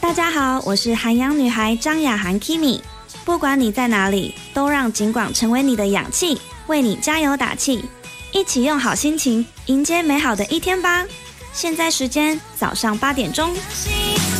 大家好，我是韩阳女孩张雅涵 Kimi。不管你在哪里，都让警广成为你的氧气，为你加油打气，一起用好心情迎接美好的一天吧。现在时间早上8点钟。